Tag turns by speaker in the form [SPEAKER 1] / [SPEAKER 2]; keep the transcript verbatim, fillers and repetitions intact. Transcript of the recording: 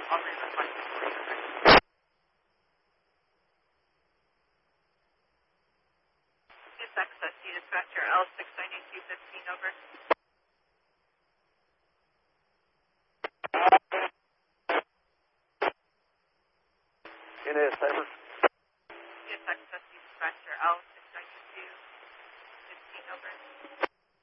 [SPEAKER 1] I'll leave a question for you. It's Access to Dispatcher L six ninety-two fifteen, over.
[SPEAKER 2] N S, Saber.